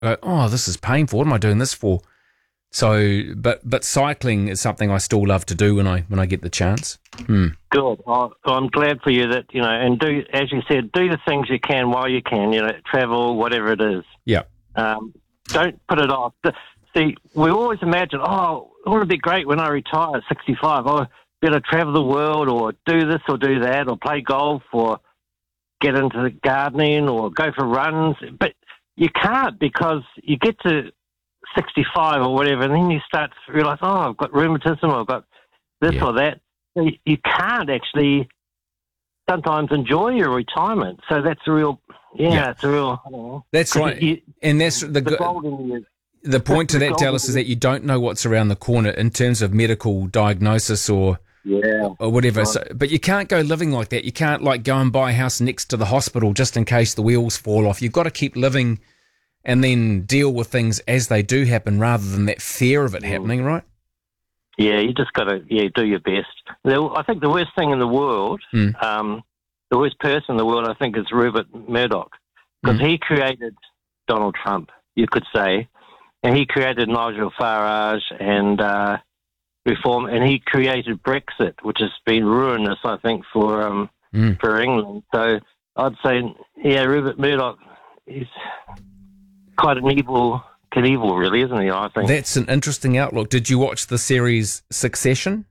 I go, oh, this is painful. What am I doing this for? So, but cycling is something I still love to do when I get the chance. Good. Oh, I'm glad for you that, and do, as you said, do the things you can while you can, travel, whatever it is. Yeah. Don't put it off. See, we always imagine, it would be great when I retire at 65. I'll better travel the world or do this or do that or play golf or get into the gardening or go for runs. But you can't, because you get to 65 or whatever, and then you start to realise, I've got rheumatism, I've got this or that. So you can't actually sometimes enjoy your retirement. So that's a real, it's a real, I don't know. That's right. And that's the point to that, Dallas, is that you don't know what's around the corner in terms of medical diagnosis or whatever. Right. So, but you can't go living like that. You can't go and buy a house next to the hospital just in case the wheels fall off. You've got to keep living and then deal with things as they do happen rather than that fear of it happening, right? Yeah, you just got to do your best. I think the worst thing in the world, the worst person in the world, I think, is Rupert Murdoch, because he created Donald Trump, you could say, and he created Nigel Farage and Reform, and he created Brexit, which has been ruinous, I think, for England. So I'd say, Rupert Murdoch is quite an evil Knievel, really, isn't he, I think? That's an interesting outlook. Did you watch the series Succession?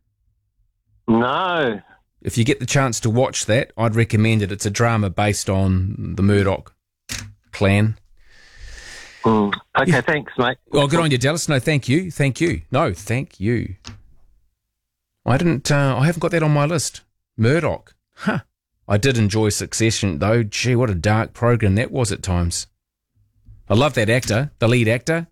No. If you get the chance to watch that, I'd recommend it. It's a drama based on the Murdoch clan. Okay, thanks, mate. Oh, good on you, Dallas. No, thank you. No, thank you. I haven't got that on my list. Murdoch. Huh. I did enjoy Succession, though. Gee, what a dark program that was at times. I love that actor, the lead actor.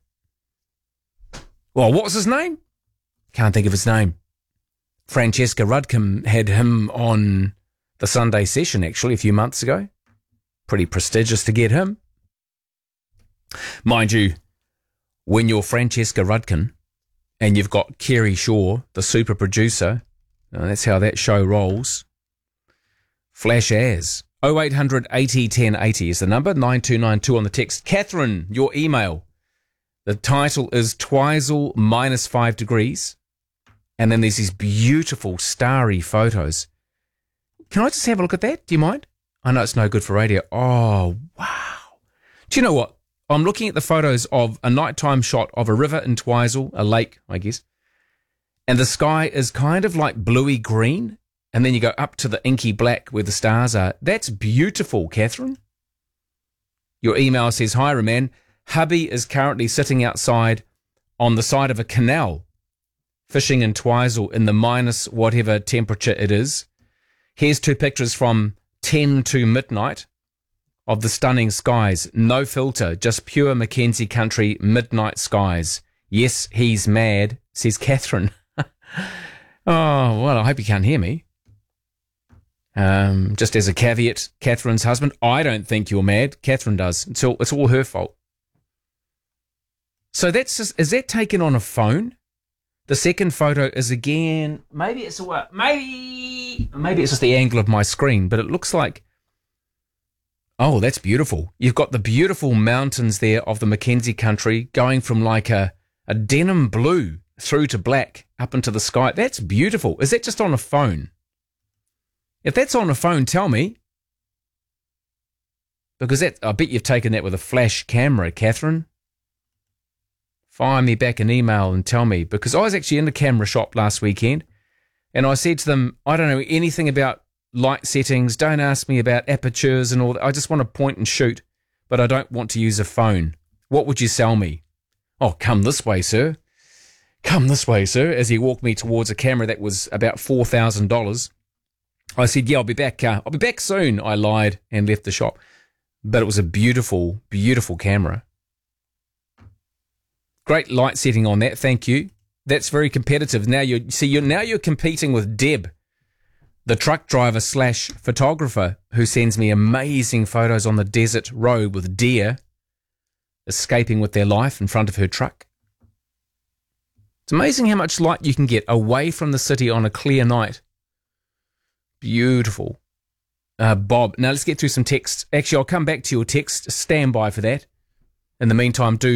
Well, what was his name? Can't think of his name. Francesca Rudkin had him on the Sunday Session, actually, a few months ago. Pretty prestigious to get him. Mind you, when you're Francesca Rudkin and you've got Kerry Shaw, the super producer, that's how that show rolls. Flash as. 0800 80 1080 is the number, 9292 on the text. Catherine, your email. The title is Twizel minus 5 degrees. And then there's these beautiful starry photos. Can I just have a look at that? Do you mind? I know it's no good for radio. Oh, wow. Do you know what? I'm looking at the photos of a nighttime shot of a river in Twizel, a lake, I guess. And the sky is kind of like bluey green. And then you go up to the inky black where the stars are. That's beautiful, Catherine. Your email says, hi, Roman. Hubby is currently sitting outside on the side of a canal, fishing in Twizel in the minus whatever temperature it is. Here's 2 pictures from 10 to midnight of the stunning skies. No filter, just pure Mackenzie country midnight skies. Yes, he's mad, says Catherine. Oh, well, I hope you can't hear me. Just as a caveat, Catherine's husband, I don't think you're mad. Catherine does. It's all her fault. So is that taken on a phone? The second photo is again, maybe it's just the angle of my screen, but it looks like, oh, that's beautiful. You've got the beautiful mountains there of the Mackenzie country going from like a denim blue through to black up into the sky. That's beautiful. Is that just on a phone? If that's on a phone, tell me. Because I bet you've taken that with a flash camera, Catherine. Fire me back an email and tell me. Because I was actually in the camera shop last weekend and I said to them, I don't know anything about light settings. Don't ask me about apertures and all that. I just want to point and shoot, but I don't want to use a phone. What would you sell me? Oh, come this way, sir. Come this way, sir. As he walked me towards a camera that was about $4,000. I said, yeah, I'll be back. I'll be back soon. I lied and left the shop. But it was a beautiful, beautiful camera. Great light setting on that. Thank you. That's very competitive. Now you're competing with Deb, the truck driver / photographer who sends me amazing photos on the desert road with deer escaping with their life in front of her truck. It's amazing how much light you can get away from the city on a clear night. Beautiful. Bob, now let's get through some texts. Actually, I'll come back to your text. Stand by for that. In the meantime, do